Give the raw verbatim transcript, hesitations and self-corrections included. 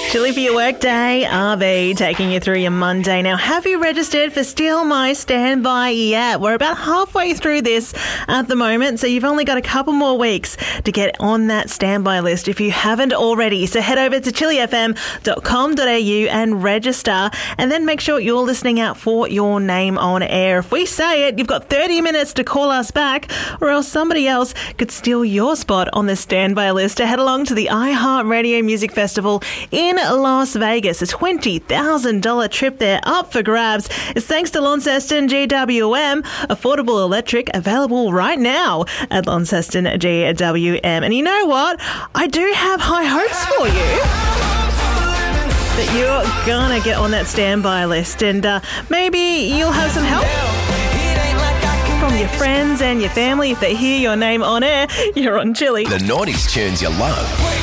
Chilly for your workday, R B taking you through your Monday. Now, have you registered for Steal My Standby yet? We're about halfway through this at the moment, so you've only got a couple more weeks to get on that standby list if you haven't already. So head over to chilly f m dot com dot a u and register, and then make sure you're listening out for your name on air. If we say it, you've got thirty minutes to call us back, or else somebody else could steal your spot on the standby list to head along to the iHeartRadio Music Festival in Las Vegas. A twenty thousand dollars trip there up for grabs. It's thanks to Launceston G W M. Affordable electric available right now at Launceston G W M. And you know what? I do have high hopes for you that you're gonna get on that standby list, and uh, maybe you'll have some help from your friends and your family if they hear your name on air. You're on Chilly. The nineties tunes you love.